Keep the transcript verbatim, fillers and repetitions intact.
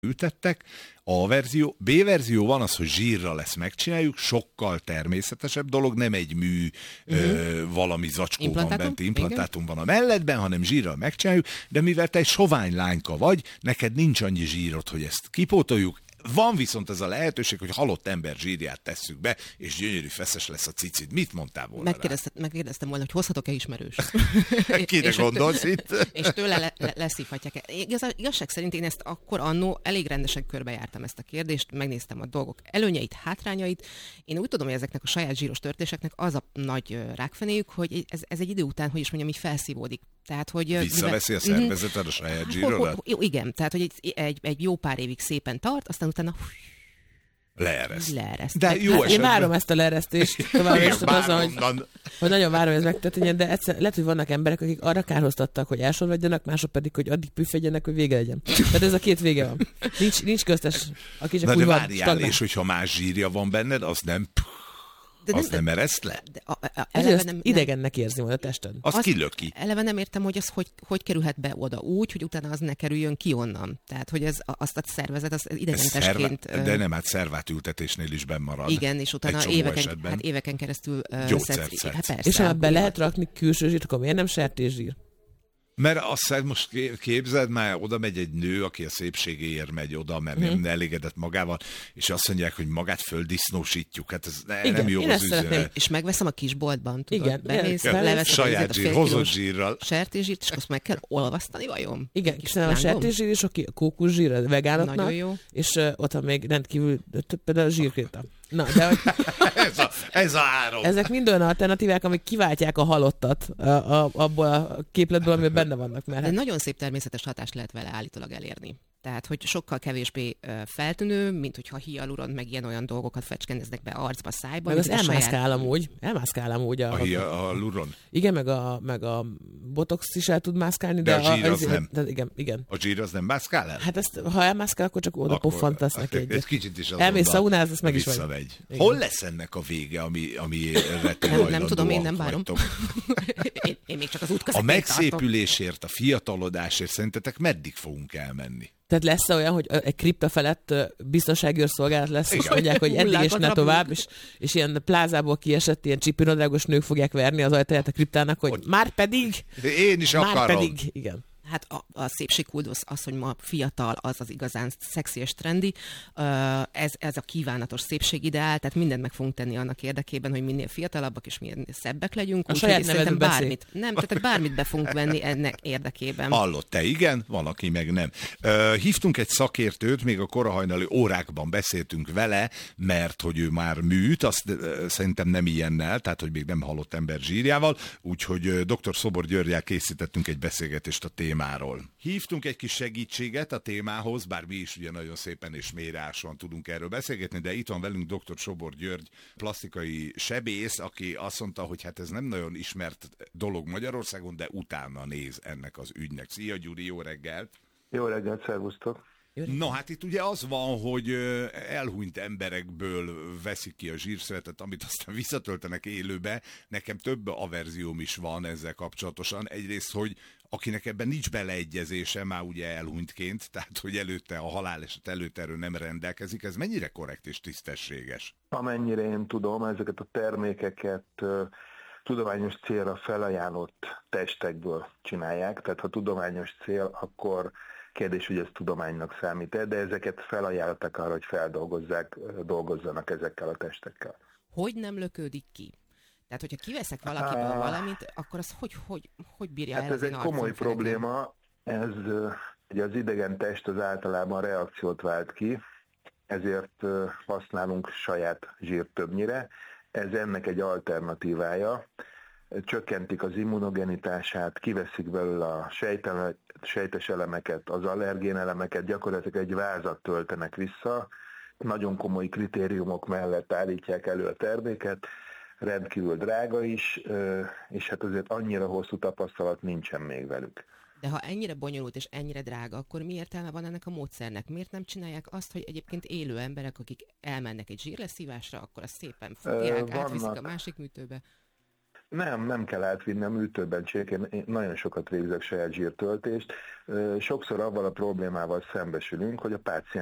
ültettek. A verzió, B verzió van az, hogy zsírra lesz, megcsináljuk, sokkal természetesebb dolog, nem egy mű, uh-huh. ö, valami zacskó van bent, implantátum van a melledben, hanem zsírral megcsináljuk, de mivel te egy sovány lányka vagy, neked nincs annyi zsírod, hogy ezt kipótoljuk. Van viszont ez a lehetőség, hogy halott ember zsírját tesszük be, és gyönyörű feszes lesz a cicid. Mit mondtál volna Megkérdeztem volna, hogy hozhatok-e ismerős. Kire gondolsz itt? És tőle le, le, leszívhatják. Igaz, igazság szerint én ezt akkor annó elég rendesen körbejártam ezt a kérdést, megnéztem a dolgok előnyeit, hátrányait. Én úgy tudom, hogy ezeknek a saját zsíros törtéseknek az a nagy rákfenéjük, hogy ez, ez egy idő után, hogy is mondjam, így felszívódik. Tehát, hogy visszaveszi mivel, a szervezeted a saját zsírodat? Igen, tehát hogy egy, egy, egy jó pár évig szépen tart, aztán utána leereszt. leereszt. De jó hát, esetben... Én várom ezt a leeresztést. Tovább is azon, hogy, hogy nagyon várom, hogy ez megtörténjen, de egyszer, lehet, hogy vannak emberek, akik arra kárhoztattak, hogy elsorvadjanak, mások pedig, hogy addig püffedjenek, hogy vége legyen. Tehát ez a két vége van. Nincs, nincs köztes, aki csak na úgy van stagnál. És hogyha más zsírja van benned, az nem... De az nem, nem ereszt le? De a, a, eleve nem, idegennek érzi majd a tested. Az, az kilöki. Eleve nem értem, hogy az hogy, hogy kerülhet be oda úgy, hogy utána az ne kerüljön ki onnan. Tehát, hogy ez, azt a szervezet, az idegentesként... Szerve, de nem, hát szervátültetésnél is benn marad. Igen, és utána éveken, hát éveken keresztül... Gyógyszert szedsz. Hát persze, és ha be lehet rakni külső zsírt, akkor miért nem sertészsír? Mert azt most képzeld, már oda megy egy nő, aki a szépségéért megy oda, mert hmm. nem elégedett magával, és azt mondják, hogy magát földisznósítjuk. Hát ez ne, nem jó az üzenet. És megveszem a kisboltban, tudod? Igen, bemész, igen. leveszed saját zsír, hozott zsírral. Sertészsírt, és azt meg kell olvasztani, vajon? Igen, és a sertészsír is, aki a kókuszsír, a vegánoknak, és uh, ott van még rendkívül például a zsírkréta. Na, de hogy... ez, a, ez a áron. Ezek mind olyan alternatívák, amik kiváltják a halottat a, a, abból a képletből, amiben benne vannak. Mert hát... nagyon szép természetes hatást lehet vele állítólag elérni. Tehát, hogy sokkal kevésbé uh, feltűnő, mint hogyha hialuron meg ilyen olyan dolgokat fecskendeznek be arcba, szájba. Meg az elmászkál saját... amúgy. Elmászkál amúgy. A, a, hialuron? Igen, meg a, meg a botox is el tud mászkálni. De, de a zsír az, az nem. De igen, igen. A zsír az nem mászkál el? Hát ezt, ha elmászkál, akkor csak oda akkor, poffantasz neki egyet. Egy kicsit is elmész szaunáz, ezt meg is vagy. Hol lesz ennek a vége, ami, ami nem, nem tudom, én nem várom. én, én még csak az útközepén a megszépülésért, a fiatalodásért szerintetek meddig fogunk elmenni? Tehát lesz olyan, hogy egy kripta felett biztonsági őrszolgálat lesz, és mondják, hogy eddig és ne tovább, és, és ilyen plázából kiesett, ilyen csipinodrágos nők fogják verni az ajtaját a kriptának, hogy már pedig, én is már akarom. pedig, igen. Hát a, a szépségkultusz, az, hogy ma fiatal, az az igazán szexi és trendi, ez, ez a kívánatos szépségideál, tehát mindent meg fogunk tenni annak érdekében, hogy minél fiatalabbak és minél szebbek legyünk. A saját nevedben bármit, nem, tehát bármit be fogunk venni ennek érdekében. Hallott, te igen, van, aki meg nem. Hívtunk egy szakértőt, még a korahajnali órákban beszéltünk vele, mert hogy ő már műt, azt szerintem nem ilyennel, tehát hogy még nem halott ember zsírjával, úgyhogy dr. Szobor Györgyel készítettünk egy beszélgetést a témáról. Hívtunk egy kis segítséget a témához, bár mi is ugye nagyon szépen és mélyreásan tudunk erről beszélgetni, de itt van velünk dr. Sobor György, plastikai sebész, aki azt mondta, hogy hát ez nem nagyon ismert dolog Magyarországon, de utána néz ennek az ügynek. Szia Gyuri, jó reggelt! Jó reggelt, szervusztok! No, hát itt ugye az van, hogy elhunyt emberekből veszik ki a zsírszövetet, amit aztán visszatöltenek élőbe. Nekem több averzióm is van ezzel kapcsolatosan. Egyrészt, hogy akinek ebben nincs beleegyezése, már ugye elhunytként, tehát hogy előtte a haláleset előtt erről nem rendelkezik. Ez mennyire korrekt és tisztességes? Amennyire én tudom, ezeket a termékeket tudományos célra felajánlott testekből csinálják. Tehát ha tudományos cél, akkor kérdés, hogy ez tudománynak számít-e, de ezeket felajánlottak arra, hogy feldolgozzák, dolgozzanak ezekkel a testekkel. Hogy nem lökődik ki? Tehát, hogyha kiveszek valakiből valamit, akkor az hogy, hogy, hogy bírja hát el? Ez egy komoly probléma. Ez, ugye az idegen test az általában reakciót vált ki, ezért használunk saját zsírt többnyire. Ez ennek egy alternatívája. Csökkentik az immunogenitását, kiveszik belőle a sejtele, sejtes elemeket, az allergén elemeket, gyakorlatilag egy vázat töltenek vissza, nagyon komoly kritériumok mellett állítják elő a terméket, rendkívül drága is, és hát azért annyira hosszú tapasztalat nincsen még velük. De ha ennyire bonyolult és ennyire drága, akkor mi értelme van ennek a módszernek? Miért nem csinálják azt, hogy egyébként élő emberek, akik elmennek egy zsírleszívásra, akkor azt szépen fogják, átviszik a másik műtőbe? Nem, nem kell átvinni, a műtőben csinálják. Én, én nagyon sokat végzek saját zsírtöltést. Sokszor avval a problémával szembesülünk, hogy a páciens